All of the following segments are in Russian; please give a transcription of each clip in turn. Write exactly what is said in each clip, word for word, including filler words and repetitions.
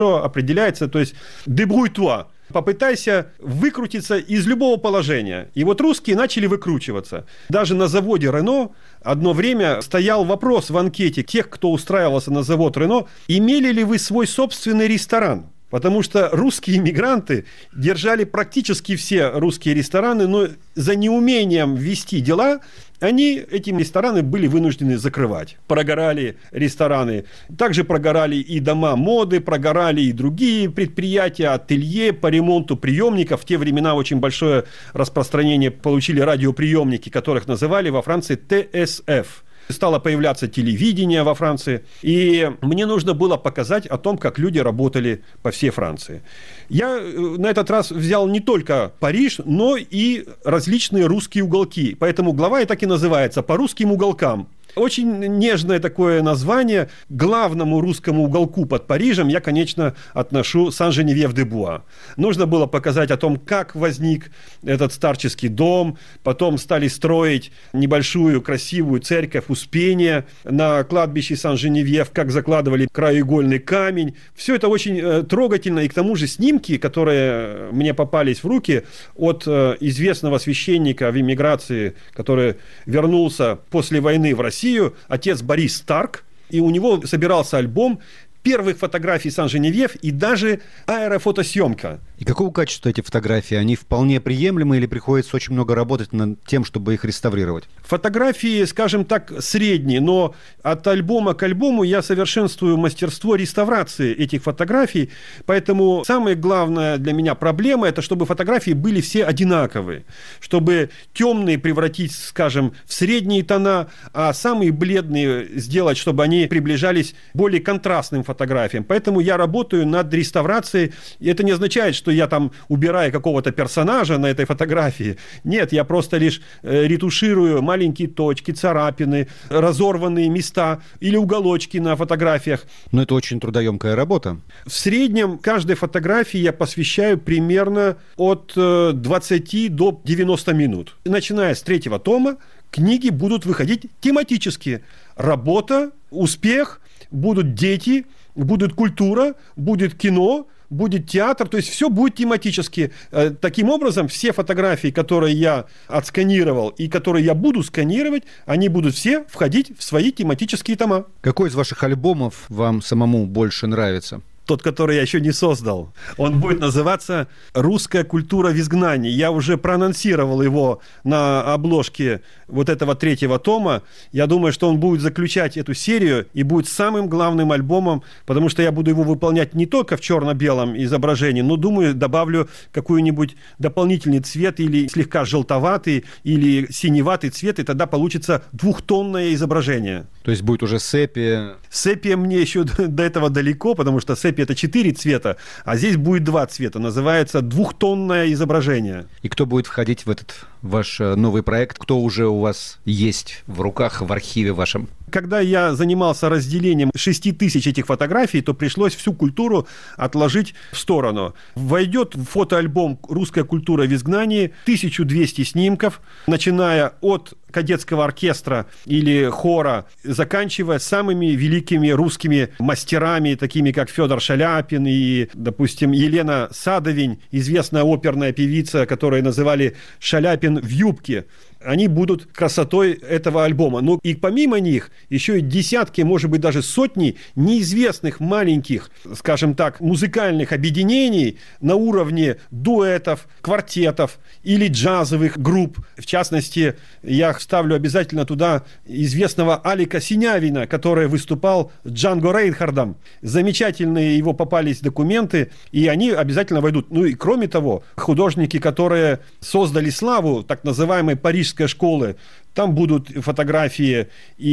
определяется, то есть «débrouille-toi». Попытайся выкрутиться из любого положения. И вот русские начали выкручиваться. Даже на заводе «Рено» одно время стоял вопрос в анкете тех, кто устраивался на завод «Рено», имели ли вы свой собственный ресторан? Потому что русские иммигранты держали практически все русские рестораны, но за неумением вести дела они эти рестораны были вынуждены закрывать. Прогорали рестораны. Также прогорали и дома моды, прогорали и другие предприятия, ателье по ремонту приемников. В те времена очень большое распространение получили радиоприемники, которых называли во Франции Т С Ф. Стало появляться телевидение во Франции, и мне нужно было показать о том, как люди работали по всей Франции. Я на этот раз взял не только Париж, но и различные русские уголки, поэтому глава и так и называется «По русским уголкам». Очень нежное такое название. К главному русскому уголку под Парижем я, конечно, отношу Сан-Женевьев-де-Буа. Нужно было показать о том, как возник этот старческий дом. Потом стали строить небольшую красивую церковь Успения на кладбище Сан-Женевьев, как закладывали краеугольный камень. Все это очень трогательно. И к тому же снимки, которые мне попались в руки от известного священника в эмиграции, который вернулся после войны в Россию, отец Борис Старк, и у него собирался альбом первых фотографий Сан-Женевьев и даже аэрофотосъемка. И какого качества эти фотографии? Они вполне приемлемы или приходится очень много работать над тем, чтобы их реставрировать? Фотографии, скажем так, средние, но от альбома к альбому я совершенствую мастерство реставрации этих фотографий, поэтому самая главная для меня проблема – это чтобы фотографии были все одинаковые, чтобы темные превратить, скажем, в средние тона, а самые бледные сделать, чтобы они приближались к более контрастным фотографиям. Поэтому я работаю над реставрацией, и это не означает, что я там убираю какого-то персонажа на этой фотографии. Нет, я просто лишь э, ретуширую маленькие точки, царапины, разорванные места или уголочки на фотографиях. Но это очень трудоемкая работа. В среднем каждой фотографии я посвящаю примерно от э, двадцати до девяноста минут. Начиная с третьего тома, книги будут выходить тематически. Работа, успех, будут дети, будет культура, будет кино, будет театр, то есть все будет тематически. Таким образом, все фотографии, которые я отсканировал и которые я буду сканировать, они будут все входить в свои тематические тома. Какой из ваших альбомов вам самому больше нравится? Тот, который я еще не создал. Он будет называться «Русская культура в изгнании». Я уже проанонсировал его на обложке вот этого третьего тома. Я думаю, что он будет заключать эту серию и будет самым главным альбомом, потому что я буду его выполнять не только в черно-белом изображении, но, думаю, добавлю какой-нибудь дополнительный цвет или слегка желтоватый, или синеватый цвет, и тогда получится двухтонное изображение. То есть будет уже сепия? Сепия мне еще до этого далеко, потому что сепия – это четыре цвета, а здесь будет два цвета. Называется двухтонное изображение. И кто будет входить в этот ваш новый проект? Кто уже у вас есть в руках, в архиве вашем? Когда я занимался разделением шести тысяч этих фотографий, то пришлось всю культуру отложить в сторону. Войдет в фотоальбом «Русская культура в изгнании» тысяча двести снимков, начиная от кадетского оркестра или хора, заканчивая самыми великими русскими мастерами, такими как Федор Шаляпин и, допустим, Елена Садовень, известная оперная певица, которую называли «Шаляпин в юбке». Они будут красотой этого альбома. Но и помимо них еще и десятки, может быть, даже сотни неизвестных маленьких, скажем так, музыкальных объединений на уровне дуэтов, квартетов или джазовых групп. В частности, я вставлю обязательно туда известного Алика Синявина, который выступал с Джанго Рейнхардом. Замечательные его попались документы, и они обязательно войдут. Ну и кроме того, художники, которые создали славу так называемой парижской школы, там будут фотографии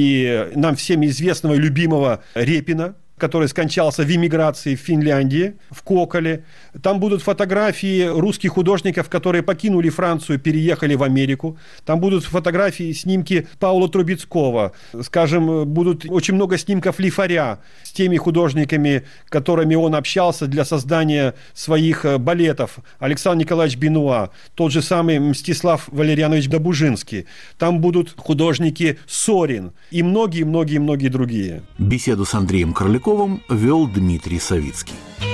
и нам всем известного и любимого Репина, который скончался в эмиграции в Финляндии, в Коколе. Там будут фотографии русских художников, которые покинули Францию, переехали в Америку. Там будут фотографии, снимки Паула Трубецкого. Скажем, будут очень много снимков Лифаря с теми художниками, которыми он общался для создания своих балетов. Александр Николаевич Бенуа, тот же самый Мстислав Валерьянович Добужинский. Там будут художники Сорин и многие-многие-многие другие. Беседу с Андреем Карликовым вел Дмитрий Савицкий.